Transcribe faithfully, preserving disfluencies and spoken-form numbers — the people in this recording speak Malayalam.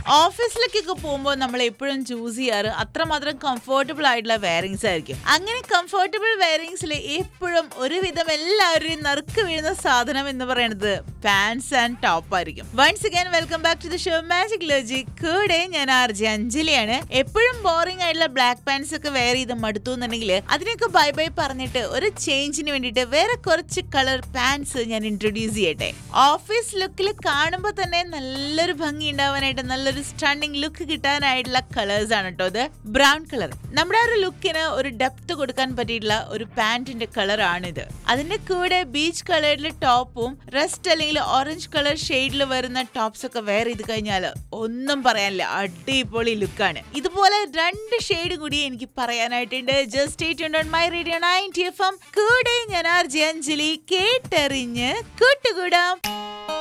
ഓഫീസിലേക്കൊക്കെ പോകുമ്പോൾ നമ്മൾ എപ്പോഴും ചൂസ് ചെയ്യാറ് അത്രമാത്രം കംഫർട്ടബിൾ ആയിട്ടുള്ള വെയറിങ്സ് ആയിരിക്കും. അങ്ങനെ കംഫർട്ടബിൾ വെയറിങ്സിൽ എപ്പോഴും ഒരുവിധം എല്ലാവരുടെയും നറുക്ക് വീഴുന്ന സാധനം എന്ന് പറയുന്നത് പാൻസ് ആൻഡ് ടോപ്പ് ആയിരിക്കും. Once again welcome back to the show magic logic. കൂടെ ഞാൻ ആർജെ അഞ്ജലിയാണ്. എപ്പോഴും ബോറിംഗ് ആയിട്ടുള്ള ബ്ലാക്ക് പാൻസ് ഒക്കെ വെയർ ചെയ്ത് മടുത്തു എന്നുണ്ടെങ്കിൽ അതിനൊക്കെ ബൈ ബൈ പറഞ്ഞിട്ട് ഒരു ചേഞ്ചിന് വേണ്ടിയിട്ട് വേറെ കുറച്ച് കളർ പാൻസ് ഞാൻ ഇൻട്രൊഡ്യൂസ് ചെയ്യട്ടെ. ഓഫീസ് ലുക്കിൽ കാണുമ്പോൾ തന്നെ നല്ലൊരു ഭംഗി ഉണ്ടാവാനായിട്ട് നല്ലൊരു സ്റ്റണ്ണിങ് ലുക്ക് കിട്ടാനായിട്ടുള്ള കളേഴ്സ് ആണ് കേട്ടോ ഇത്. ബ്രൗൺ കളർ നമ്മുടെ ഒരു ലുക്കിന് ഒരു ഡെപ്ത് കൊടുക്കാൻ പറ്റിയിട്ടുള്ള ഒരു പാന്റിന്റെ കളർ ആണിത്. അതിന്റെ കൂടെ ബീച്ച് കളറിൽ ടോപ്പും റെസ്റ്റ് അല്ലെങ്കിൽ ഓറഞ്ച് കളർ ഷെയ്ഡിൽ വരുന്ന ടോപ്സ് ഒക്കെ വെയർ ചെയ്ത് കഴിഞ്ഞാൽ ഒന്നും പറയാനില്ല, അടിപൊളി ലുക്കാണ്. ഇതുപോലെ രണ്ട് ഷെയ്ഡ് കൂടി എനിക്ക് പറയാനായിട്ടുണ്ട്. Just stay tuned on my radio ninety F M. കൂടെ ഞാൻ ആർജെ അഞ്ജലി. കേട്ടറിഞ്ഞ് കൂട്ടുകൂടാം.